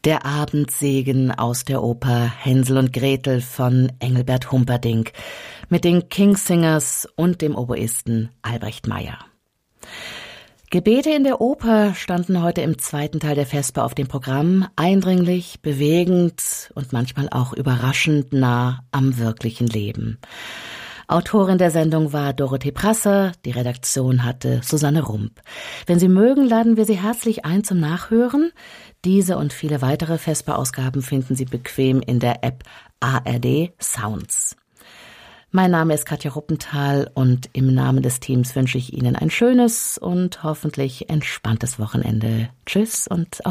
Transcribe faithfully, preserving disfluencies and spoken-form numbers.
Der Abendsegen aus der Oper Hänsel und Gretel von Engelbert Humperdinck mit den Kingsingers und dem Oboisten Albrecht Meyer. Gebete in der Oper standen heute im zweiten Teil der Vesper auf dem Programm, eindringlich, bewegend und manchmal auch überraschend nah am wirklichen Leben. Autorin der Sendung war Dorothee Prasser, die Redaktion hatte Susanne Rump. Wenn Sie mögen, laden wir Sie herzlich ein zum Nachhören. Diese und viele weitere Vesper-Ausgaben finden Sie bequem in der App A R D Sounds. Mein Name ist Katja Ruppenthal und im Namen des Teams wünsche ich Ihnen ein schönes und hoffentlich entspanntes Wochenende. Tschüss und auf